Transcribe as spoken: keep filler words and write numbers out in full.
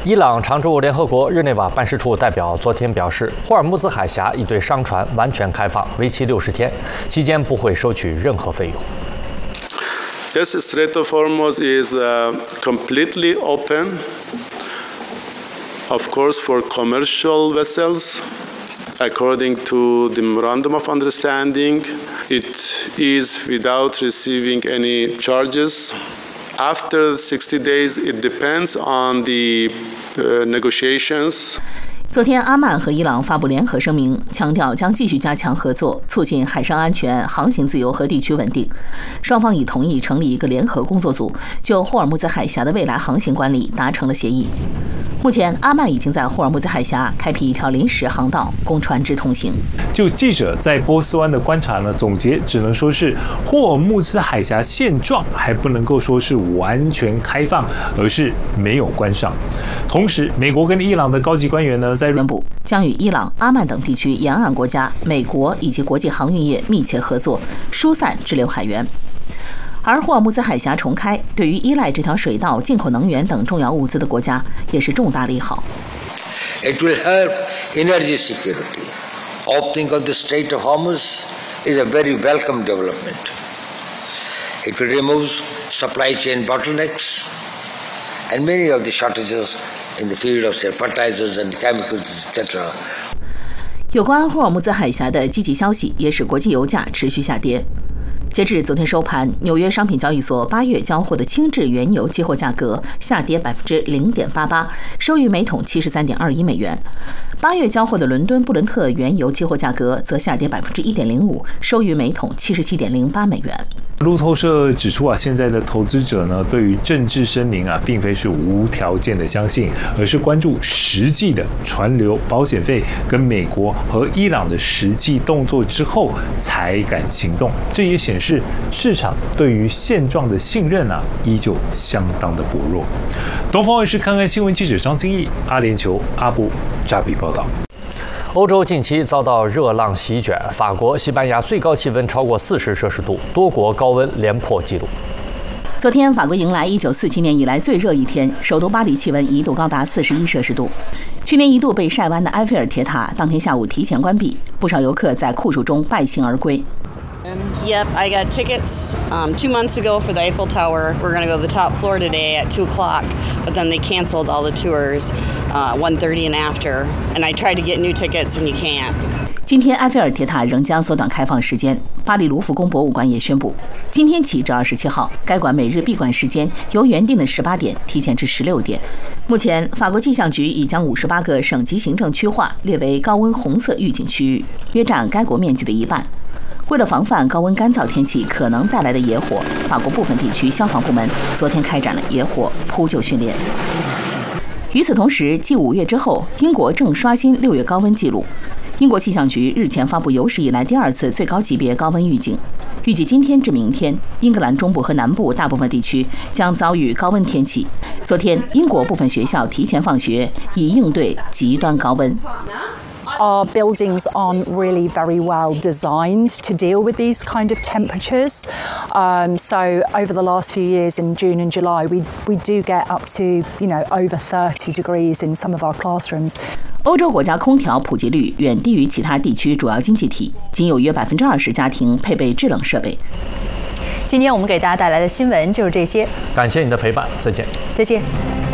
伊朗常驻联合国日内瓦办事处代表昨天表示，霍尔木兹海峡已对商船完全开放，为期六十天，期间不会收取任何费用。 Yes, Strait of Hormuz is uh, completely open, of course, for commercial vessels. According to the Memorandum of Understanding, it is without receiving any charges. After sixty days, it depends on the uh, negotiations. 昨天，阿曼和伊朗发布联合声明，强调将继续加强合作，促进海上安全、航行自由和地区稳定。双方已同意成立一个联合工作组，就霍尔木兹海峡的未来航行管理达成了协议。目前，阿曼已经在霍尔木兹海峡开辟一条临时航道，供船只通行。 就记者在波斯湾的观察呢，总结只能说是霍尔木兹海峡现状还不能够说是完全开放，而是没有关上。同时，美国跟伊朗的高级官员呢，在宣布将与伊朗、阿曼等地区沿岸国家、美国以及国际航运业密切合作，疏散滞留海员。而霍尔木兹海峡重开，对于依赖这条水道进口能源等重要物资的国家也是重大利好。 It will help energy security. Opening of the Strait of Hormuz is a very welcome development. It will remove supply chain bottlenecks and many of the shortages in the field of fertilizers and chemicals, et cetera. 有关霍尔木兹海峡的积极消息也使国际油价持续下跌。截至昨天收盘，纽约商品交易所八月交货的轻质原油期货价格下跌百分之零点八八，收于每桶七十三点二一美元。八月交货的伦敦布伦特原油期货价格则下跌百分之一点零五，收于每桶七十七点零八美元。 路透社指出啊，现在的投资者呢，对于政治声明啊，并非是无条件的相信，而是关注实际的船流、保险费跟美国和伊朗的实际动作之后才敢行动。这也显示市场对于现状的信任啊，依旧相当的薄弱。东方卫视看看新闻记者张金义、阿联酋阿布扎比报道。 欧洲近期遭到热浪席卷，法国、西班牙最高气温超过四十摄氏度，多国高温连破纪录。 昨天，法国迎来一九四七年以来最热一天，首都巴黎气温一度高达四十一摄氏度。去年一度被晒弯的埃菲尔铁塔，当天下午提前关闭，不少游客在酷暑中败兴而归。 Yep, I got tickets um, two months ago for the Eiffel Tower. We're going to go to the top floor today at two o'clock, but then they canceled all the tours, uh, one thirty and after. And I tried to get new tickets, and you can't. 今天，埃菲尔铁塔仍将缩短开放时间。巴黎卢浮宫博物馆也宣布，今天起至二十七号，该馆每日闭馆时间由原定的十八点提前至十六点。目前，法国气象局已将五十八个省级行政区划列为高温红色预警区域，约占该国面积的一半。为了防范高温干燥天气可能带来的野火，法国部分地区消防部门昨天开展了野火扑救训练。与此同时，继五月之后，英国正刷新六月高温纪录。英国气象局日前发布有史以来第二次最高级别高温预警，预计今天至明天，英格兰中部和南部大部分地区将遭遇高温天气。昨天，英国部分学校提前放学，以应对极端高温。 Our buildings aren't really very well designed to deal with these kind of temperatures. Um, so over the last few years in June and July, we, we do get up to, you know, over thirty degrees in some of our classrooms. 欧洲国家空调普及率远低于其他地区主要经济体，仅有约百分之二十家庭配备制冷设备。 今天我们给大家带来的新闻就是这些， 感谢你的陪伴，再见。 再见。